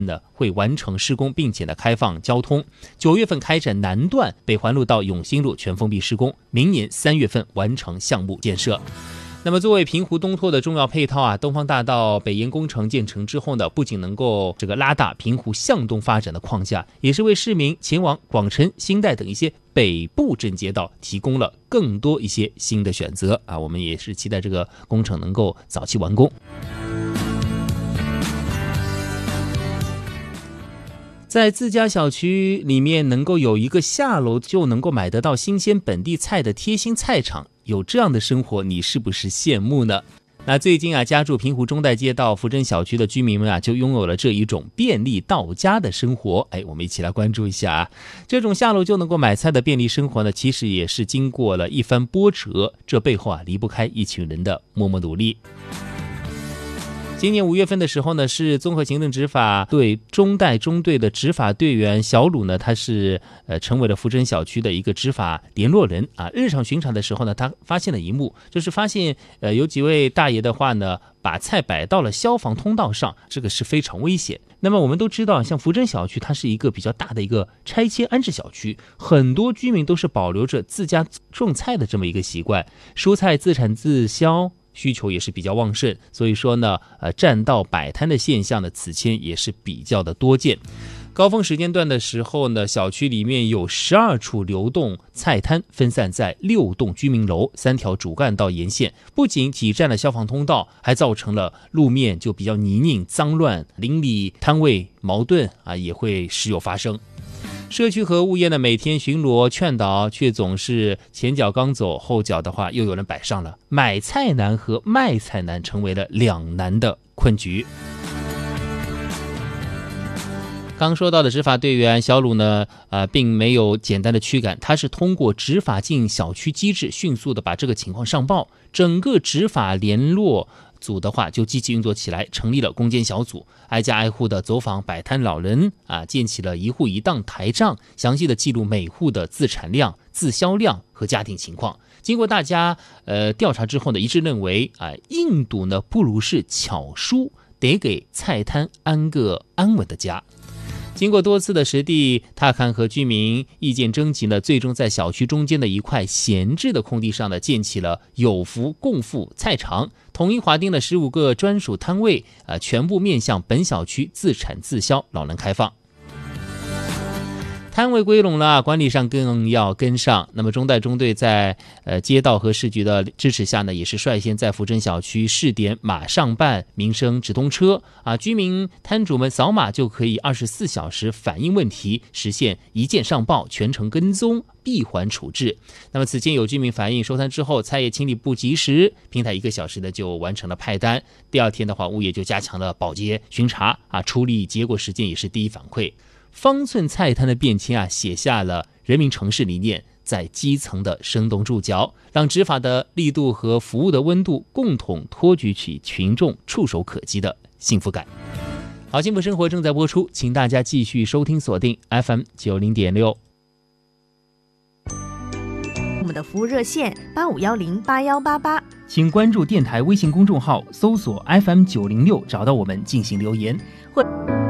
会完成施工，并且开放交通。9月份开展南段北环路到永兴路全封闭施工，明年3月份完成项目建设。那么作为平湖东拓的重要配套东方大道北延工程建成之后呢，不仅能够拉大平湖向东发展的框架，也是为市民前往广城、新代等一些北部镇街道提供了更多一些新的选择我们也是期待这个工程能够早期完工。在自家小区里面能够有一个下楼就能够买得到新鲜本地菜的贴心菜场，有这样的生活，你是不是羡慕呢？那最近家住平湖中代街道福珍小区的居民们就拥有了这一种便利到家的生活。我们一起来关注一下这种下楼就能够买菜的便利生活呢，其实也是经过了一番波折，这背后离不开一群人的默默努力。今年5月份的时候呢，是综合行政执法队中代中队的执法队员小鲁呢，他是成为了福珍小区的一个执法联络人日常巡查的时候呢，他发现了一幕，就是发现有几位大爷的话呢，把菜摆到了消防通道上，这个是非常危险。那么我们都知道，像福珍小区它是一个比较大的一个拆迁安置小区，很多居民都是保留着自家种菜的这么一个习惯，蔬菜自产自销需求也是比较旺盛，所以说呢，占道摆摊的现象呢，此前也是比较的多见。高峰时间段的时候呢，小区里面有12处流动菜摊，分散在6栋居民楼、3条主干道沿线，不仅挤占了消防通道，还造成了路面就比较泥泞、脏乱，邻里摊位矛盾也会时有发生。社区和物业呢每天巡逻劝导，却总是前脚刚走，后脚的话又有人摆上了，买菜难和卖菜难成为了两难的困局。刚说到的执法队员小鲁呢，并没有简单的驱赶，他是通过执法进小区机制，迅速的把这个情况上报，整个执法联络组的话就积极运作起来，成立了攻坚小组，挨家挨户的走访摆摊老人建起了一户一档台账，详细的记录每户的自产量、自销量和家庭情况。经过大家调查之后呢，一致认为硬赌呢不如是巧输，得给菜摊安个安稳的家。经过多次的实地踏勘和居民意见征集呢，最终在小区中间的一块闲置的空地上呢，建起了有福共富菜场，统一划定了15个专属摊位，全部面向本小区自产自销老人开放。摊位归拢了，管理上更要跟上。那么中代中队在街道和市局的支持下呢，也是率先在福珍小区试点马上办民生直通车居民摊主们扫码就可以24小时反映问题，实现一键上报，全程跟踪，闭环处置。那么此前有居民反映收摊之后菜叶清理不及时，平台1个小时呢就完成了派单，第二天的话物业就加强了保洁巡查处理结果时间也是第一反馈。方寸菜摊的变迁写下了人民城市理念在基层的生动注脚，让执法的力度和服务的温度共同托举起群众触手可及的幸福感。好，幸福生活正在播出，请大家继续收听锁定 FM 90.6。 我们的服务热线85108188， 请关注电台微信公众号，搜索 FM 906，找到我们进行留言。